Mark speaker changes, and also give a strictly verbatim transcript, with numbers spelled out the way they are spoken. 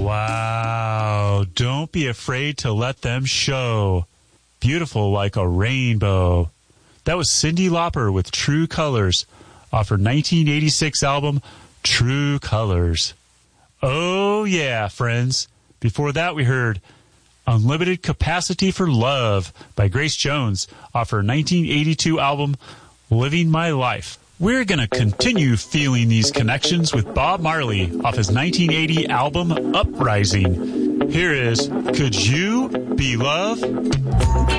Speaker 1: Wow. Don't be afraid to let them show. Beautiful like a rainbow. That was Cyndi Lauper with True Colors off her nineteen eighty-six album, True Colors. Oh, yeah, friends. Before that, we heard Unlimited Capacity for Love by Grace Jones off her nineteen eighty-two album, Living My Life. We're going to continue feeling these connections with Bob Marley off his nineteen eighty album, Uprising. Here is Could You Be Love?